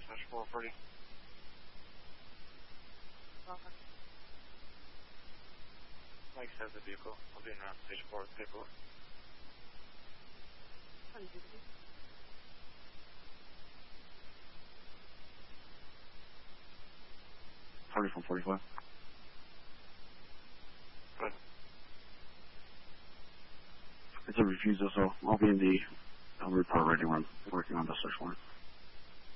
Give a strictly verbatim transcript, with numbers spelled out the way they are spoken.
Search four forty. Mike has the vehicle. I'll be in around stage four with paperwork. forty-four forty-five. Good. It's a refusal, so I'll be in the I'll report writing room working on the search warrant.